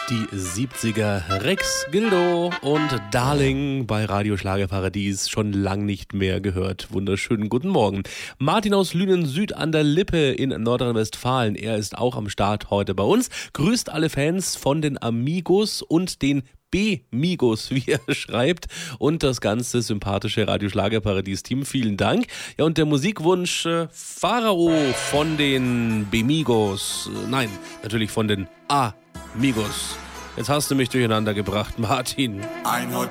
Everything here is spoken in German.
Die 70er, Rex Gildo und Darling bei Radio Schlagerparadies, schon lang nicht mehr gehört. Wunderschönen guten Morgen. Martin aus Lünen Süd an der Lippe in Nordrhein-Westfalen, er ist auch am Start heute bei uns. Grüßt alle Fans von den Amigos und den B-Migos, wie er schreibt, und das ganze sympathische Radio Schlagerparadies-Team. Vielen Dank. Ja, und der Musikwunsch Pharao von den B-Migos, nein, natürlich von den Amigos. Jetzt hast du mich durcheinander gebracht, Martin. Ein